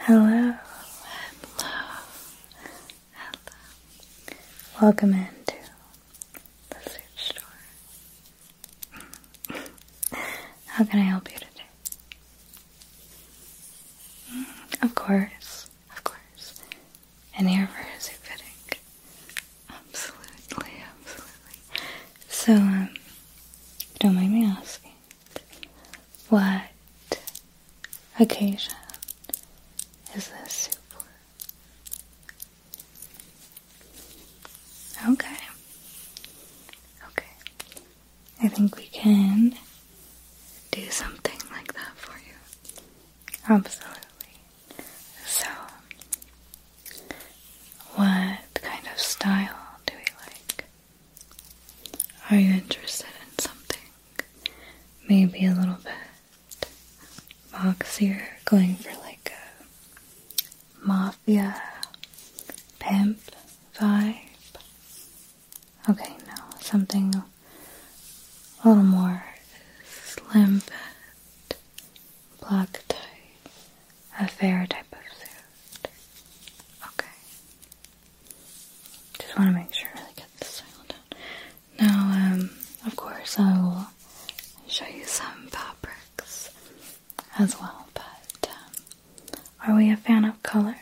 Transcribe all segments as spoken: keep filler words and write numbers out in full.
Hello, hello, hello. Welcome into the suit store. How can I help you today? Of course, of course. And here for a suit fitting. Absolutely, absolutely. So, um, if you don't mind me asking, what occasion is this suit for? Okay. Okay. I think we can do something like that for you. Absolutely. So, what kind of style do we like? Are you interested in something maybe a little bit boxier, going for like a mafia pimp vibe? Okay, no, something a little more slim fit, black tie, affair type of suit. Okay. Just want to make sure I get the style down. Now, um, of course, I will show you some fabrics as well, but um, are we a fan of color?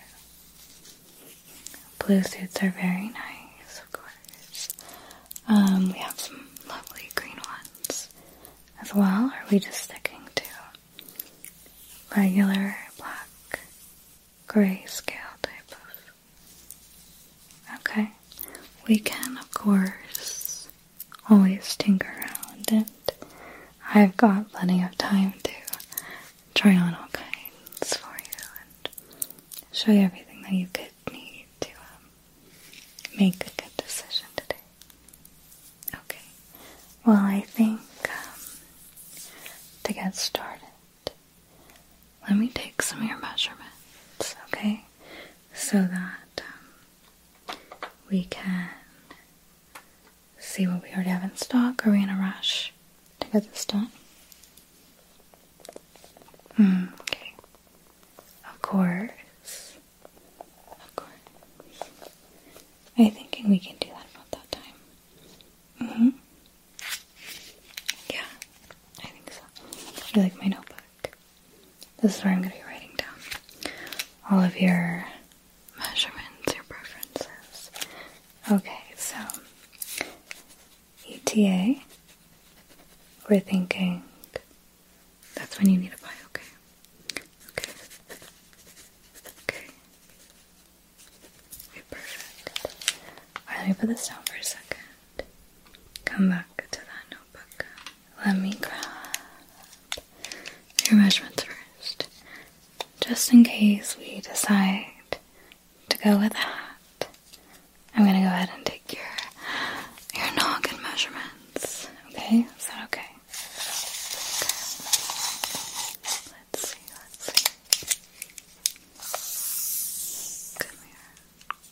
Blue suits are very nice, of course. Um, we have some lovely green ones as well. Are we just sticking to regular black, gray scale type of? Okay. We can, of course, always tinker around, and I've got plenty of time to try on all kinds for you and show you everything that you could need to um, make a good decision today. Okay. Well, I think um, to get started, let me take some of your measurements, okay? So that um, we can see what we already have in stock. Are we in a rush to get this done? Hmm, okay. Of course. Of course. I think we can do that about that time. Mm-hmm. Yeah, I think so. You like my notebook? This is where I'm going to be writing down all of your measurements, your preferences. Okay, so E T A, we're thinking that's when you need to buy, okay? Okay. Okay. Okay, perfect. Alright, let me put this down for a second. Come back to that notebook. Let me grab your measurements first. Just in case we decide to go with that, I'm going to go ahead and